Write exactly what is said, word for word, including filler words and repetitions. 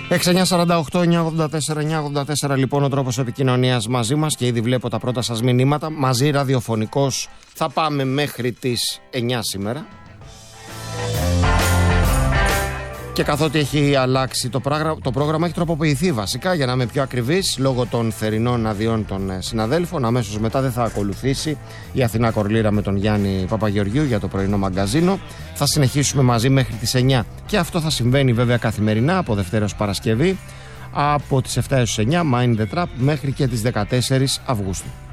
έξι εννιά σαράντα οκτώ εννιά ογδόντα τέσσερα εννιά ογδόντα τέσσερα λοιπόν ο τρόπος επικοινωνίας μαζί μας και ήδη βλέπω τα πρώτα σας μηνύματα. Μαζί ραδιοφωνικός θα πάμε μέχρι τις εννιά σήμερα. Και καθότι έχει αλλάξει το, πράγρα, το πρόγραμμα, έχει τροποποιηθεί βασικά για να είμαι πιο ακριβής λόγω των θερινών αδειών των συναδέλφων. Αμέσως μετά δεν θα ακολουθήσει η Αθηνά Κορλήρα με τον Γιάννη Παπαγεωργίου για το πρωινό μαγκαζίνο. Θα συνεχίσουμε μαζί μέχρι τις εννιά και αυτό θα συμβαίνει βέβαια καθημερινά από Δευτέρα ως Παρασκευή από τις εφτά έως τις εννιά Mind the Trap μέχρι και τις δεκατέσσερις Αυγούστου.